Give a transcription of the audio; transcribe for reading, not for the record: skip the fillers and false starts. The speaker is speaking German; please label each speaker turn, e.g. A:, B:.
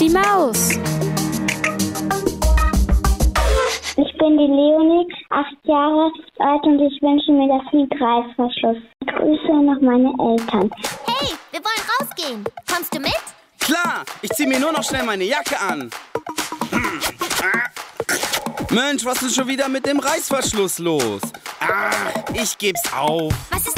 A: die Maus.
B: Ich bin die Leonie, 8 Jahre alt und ich wünsche mir das Lied Reißverschluss. Ich grüße noch meine Eltern.
C: Hey, wir wollen rausgehen. Kommst du mit?
D: Klar, ich zieh mir nur noch schnell meine Jacke an. Mensch, was ist schon wieder mit dem Reißverschluss los? Ich geb's auf.
C: Was ist